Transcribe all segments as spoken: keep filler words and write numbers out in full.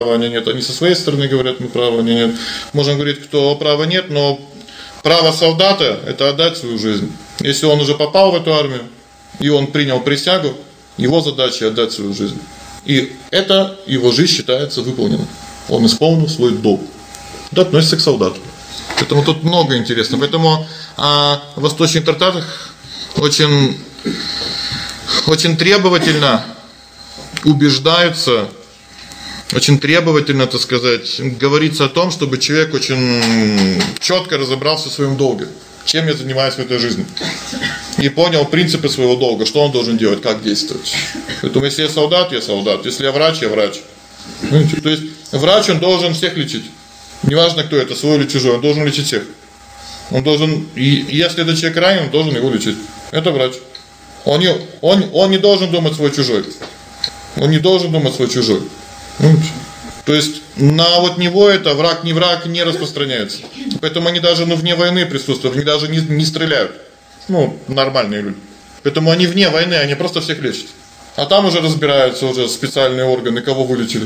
они нет. Они со своей стороны говорят, мы правы, они нет. Можем говорить, кто права нет, но право солдата – это отдать свою жизнь. Если он уже попал в эту армию, и он принял присягу, его задача – отдать свою жизнь. И это его жизнь считается выполнена. Он исполнил свой долг. Это относится к солдату. Поэтому тут много интересного. Поэтому а, в восточных трактатах очень, очень требовательно убеждаются, очень требовательно, так сказать, говорится о том, чтобы человек очень четко разобрался в своем долге. Чем я занимаюсь в этой жизни. И понял принципы своего долга, что он должен делать, как действовать. Поэтому если я солдат, я солдат. Если я врач, я врач. То есть врач, он должен всех лечить. Неважно, кто это, свой или чужой, он должен лечить всех. Он должен, и если этот человек ранен, он должен его лечить. Это врач. Он не, он, он не должен думать свой чужой. Он не должен думать свой чужой. То есть на вот него это враг не враг не распространяется. Поэтому они даже ну, вне войны присутствуют, они даже не, не стреляют. Ну, нормальные люди. Поэтому они вне войны, они просто всех лечат. А там уже разбираются уже специальные органы, кого вылечили.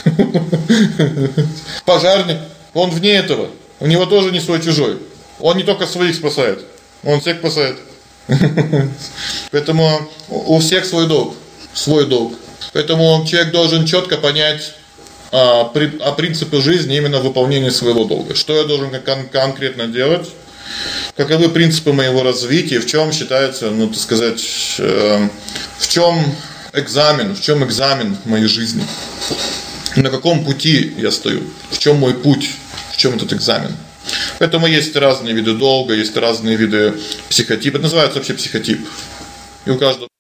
Пожарник, он вне этого. У него тоже не свой чужой. Он не только своих спасает, он всех спасает. Поэтому у всех свой долг, свой долг. Поэтому человек должен четко понять а, при, а принципы жизни именно выполнения своего долга. Что я должен кон- конкретно делать? Каковы принципы моего развития? В чем считается, ну, так сказать, э, в чем экзамен, в чем экзамен моей жизни? На каком пути я стою? В чем мой путь? В чем этот экзамен? Поэтому есть разные виды долга, есть разные виды психотипа. Это называется вообще психотип. И у каждого